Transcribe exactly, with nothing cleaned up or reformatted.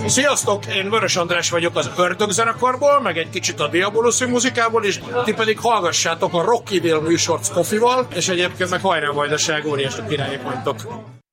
Sziasztok, én Vörös András vagyok az Ördög zenekarból, meg egy kicsit a Diabolus muzikából, és ti pedig hallgassátok a Rockiville műsort Kofival, és egyébként meg hajrá Vajdaság, óriási királyok vagytok.